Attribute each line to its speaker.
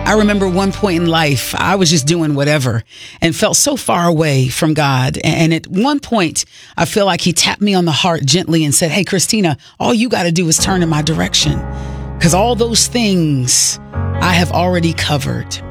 Speaker 1: I remember one point in life, I was just doing whatever and felt so far away from God. And at one point, I feel like he tapped me on the heart gently and said, hey, Christina, all you got to do is turn in my direction, because all those things I have already covered.